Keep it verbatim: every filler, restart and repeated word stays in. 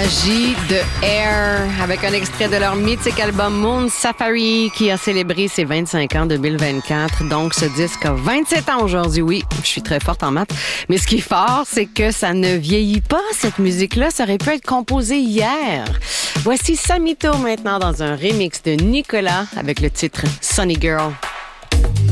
s'agit de Air, avec un extrait de leur mythique album Moon Safari qui a célébré ses vingt-cinq ans deux mille vingt-quatre. Donc, ce disque a vingt-sept ans aujourd'hui. Oui, je suis très forte en maths. Mais ce qui est fort, c'est que ça ne vieillit pas, cette musique-là. Ça aurait pu être composé hier. Voici Samito maintenant dans un remix de Nicolas avec le titre Sunny Girl.